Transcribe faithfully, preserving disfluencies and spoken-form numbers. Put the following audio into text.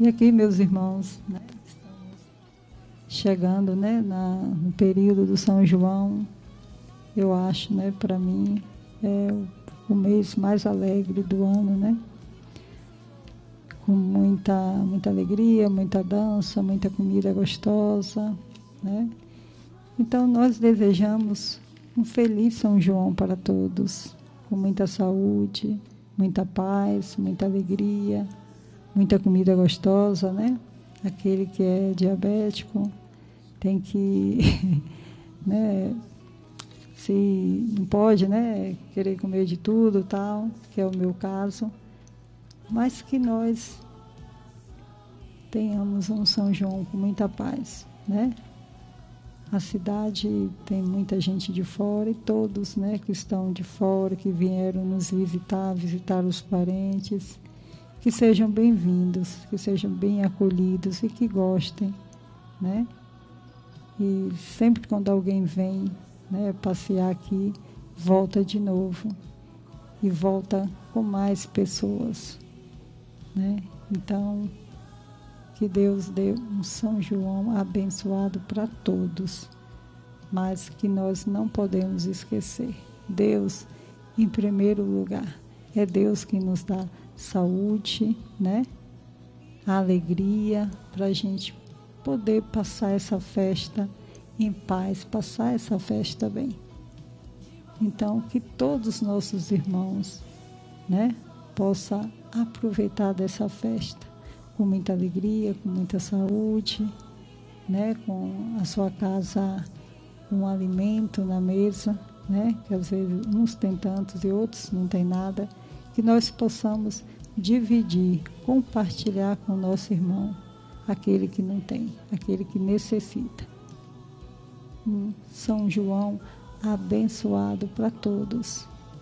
E aqui, meus irmãos, né, estamos chegando, né, na, no período do São João. Eu acho, né, para mim, é o, o mês mais alegre do ano, né? Com muita, muita alegria, muita dança, muita comida gostosa, né? Então, nós desejamos um feliz São João para todos, com muita saúde, muita paz, muita alegria, muita comida gostosa, né? Aquele que é diabético tem que, né, se não pode, né, querer comer de tudo, tal, que é o meu caso, mas que nós tenhamos um São João com muita paz, né? A cidade tem muita gente de fora e todos, né, que estão de fora, que vieram nos visitar, visitar os parentes, que sejam bem-vindos, que sejam bem acolhidos e que gostem, né? E sempre quando alguém vem, né, passear aqui, volta de novo e volta com mais pessoas, né? Então, que Deus dê um São João abençoado para todos, mas que nós não podemos esquecer. Deus, em primeiro lugar, é Deus que nos dá saúde, né? A alegria para a gente poder passar essa festa em paz, passar essa festa bem. Então, que todos os nossos irmãos, né, possam aproveitar dessa festa com muita alegria, com muita saúde, né, com a sua casa, um alimento na mesa, né, que às vezes uns têm tantos e outros não têm nada, que nós possamos dividir, compartilhar com o nosso irmão, aquele que não tem, aquele que necessita. Um São João abençoado para todos.